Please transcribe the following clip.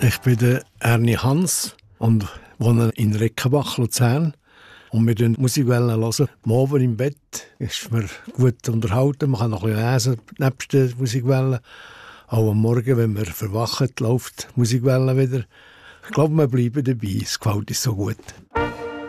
Ich bin der Ernie Hans und wohne in Reckenbach, Luzern. Und wir hören Musik hören. Am Abend im Bett ist man gut unterhalten. Man kann noch ein bisschen lesen, nebst der Musik hören. Auch am Morgen, wenn wir verwachen, läuft Musik hören wieder. Ich glaube, wir bleiben dabei. Es gefällt uns so gut.